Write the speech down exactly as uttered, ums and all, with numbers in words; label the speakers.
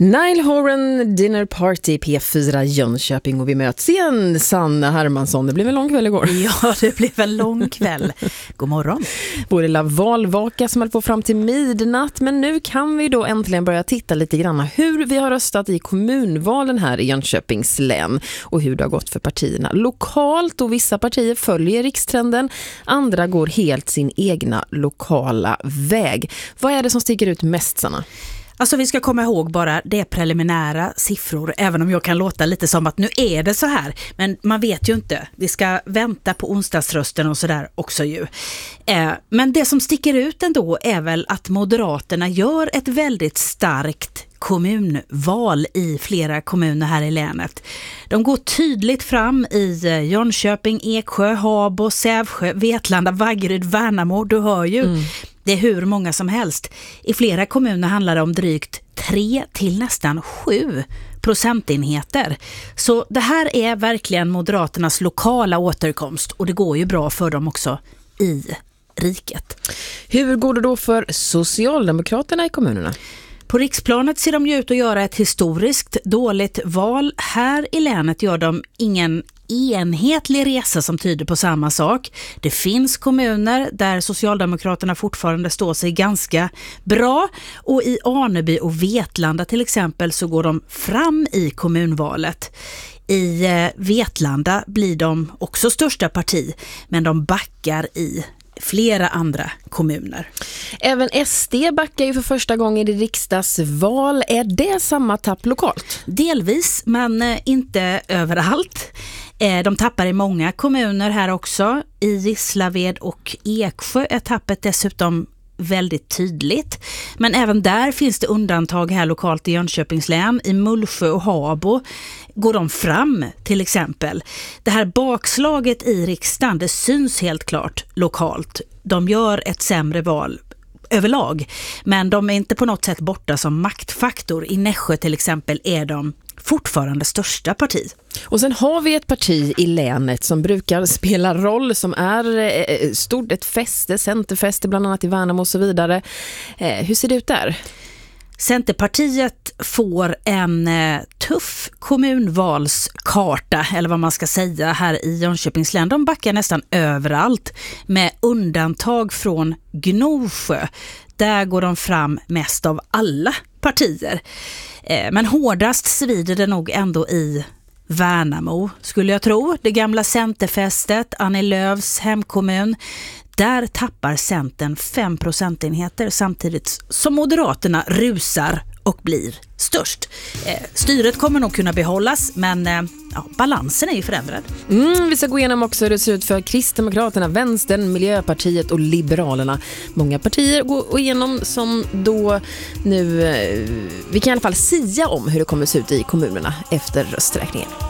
Speaker 1: Nile Horan Dinner Party P fyra Jönköping, och vi möts igen. Sanna Hermansson, det blev en lång kväll igår.
Speaker 2: Ja, det blev en lång kväll. God morgon.
Speaker 1: Både la valvaka som höll på fram till midnatt, men nu kan vi då äntligen börja titta lite grann hur vi har röstat i kommunvalen här i Jönköpings län och hur det har gått för partierna lokalt. Och vissa partier följer rikstrenden, andra går helt sin egna lokala väg. Vad är det som sticker ut mest, Sanna?
Speaker 2: Alltså vi ska komma ihåg bara det preliminära siffror, även om jag kan låta lite som att nu är det så här. Men man vet ju inte. Vi ska vänta på onsdagsrösten och sådär också ju. Eh, men det som sticker ut ändå är väl att Moderaterna gör ett väldigt starkt kommunval i flera kommuner här i länet. De går tydligt fram i Jönköping, Eksjö, Habo, Sävsjö, Vetlanda, Vaggeryd, Värnamo. Du hör ju. Mm. Det är hur många som helst. I flera kommuner handlar det om drygt tre till nästan sju procentenheter. Så det här är verkligen Moderaternas lokala återkomst, och det går ju bra för dem också i riket.
Speaker 1: Hur går det då för Socialdemokraterna i kommunerna?
Speaker 2: På riksplanet ser de ju ut att göra ett historiskt dåligt val. Här i länet gör de ingen enhetlig resa som tyder på samma sak. Det finns kommuner där Socialdemokraterna fortfarande står sig ganska bra, och i Aneby och Vetlanda till exempel så går de fram i kommunvalet. I Vetlanda blir de också största parti, men de backar i flera andra kommuner.
Speaker 1: Även S D backar ju för första gången i riksdagsval. Är det samma tapp lokalt?
Speaker 2: Delvis, men inte överallt. De tappar i många kommuner här också. I Gislaved och Eksjö är tappet dessutom väldigt tydligt. Men även där finns det undantag här lokalt i Jönköpings län. I Mullsjö och Habo går de fram till exempel. Det här bakslaget i riksdagen, det syns helt klart lokalt. De gör ett sämre val överlag, men de är inte på något sätt borta som maktfaktor. I Nässjö till exempel är de fortfarande största parti.
Speaker 1: Och sen har vi ett parti i länet som brukar spela roll, som är eh, stort, ett fäste, centerfäste bland annat i Värnamo och så vidare. Eh, hur ser det ut där?
Speaker 2: Centerpartiet får en eh, tuff kommunvalskarta, eller vad man ska säga, här i Jönköpings län. De backar nästan överallt med undantag från Gnosjö. Där går de fram mest av alla partier. Eh, men hårdast svider det nog ändå i Värnamo, skulle jag tro. Det gamla centerfästet, Annie Lööfs hemkommun. Där tappar Centern fem procentenheter samtidigt som Moderaterna rusar och blir störst. Eh, styret kommer nog kunna behållas, men eh, ja, balansen är ju förändrad.
Speaker 1: Mm, vi ska gå igenom också hur det ser ut för Kristdemokraterna, Vänstern, Miljöpartiet och Liberalerna. Många partier går igenom som då nu, eh, vi kan i alla fall sia om hur det kommer se ut i kommunerna efter rösträkningen.